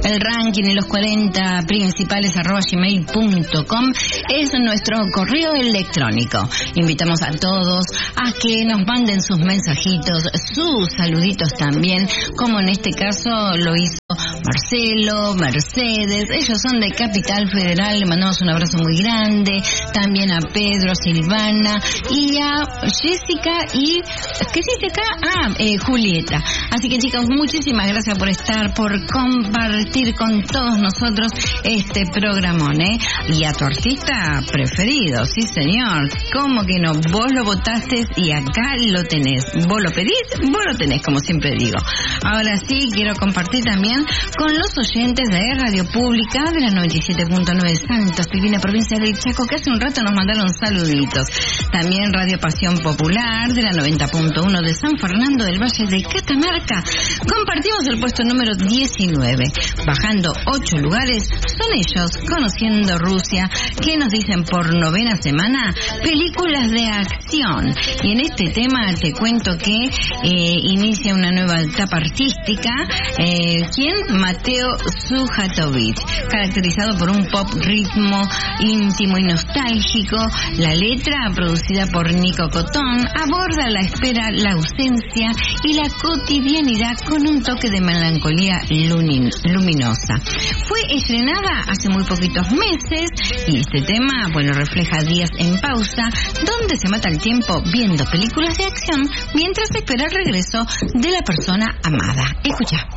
El ranking y los 40 principales @gmail.com es nuestro correo electrónico. Invitamos a todos a que nos manden sus mensajitos, sus saluditos también, como en este caso lo hizo Marcelo, Mercedes. Ellos son de Capital Federal, le mandamos un abrazo muy grande. También a Pedro, Silvana y a Jessica y... ¿qué dice acá? Julieta. Así que chicos, muchísimas gracias por estar, por compartir con todos nosotros este programón, Y a tu artista preferido, sí señor, ¿cómo que no? Vos lo votaste y acá lo tenés. Vos lo pedís, vos lo tenés, como siempre digo. Ahora sí, quiero compartir también con los oyentes de Radio Pública de la 97.9 Santa Silvina, provincia del Chaco, que hace un rato nos mandaron saluditos. También Radio Pasión Popular de la 90.1 de San Fernando del Valle de Catamarca. Compartimos el puesto número 19. Bajando 8 lugares, son ellos, Conociendo Rusia, que nos dicen por 9ª semana películas de acción. Y en este tema te cuento que inicia una nueva etapa artística. ¿Quién? Mateo Sujatovic, caracterizado por un pop ritmo íntimo y nostálgico. La letra, producida por Nico Cotton, aborda la espera, la ausencia y la cotidianidad con un toque de melancolía luminosa. Fue estrenada hace muy poquitos meses y este tema, refleja días en pausa donde se mata el tiempo viendo películas de acción mientras espera el regreso de la persona amada. Escucha.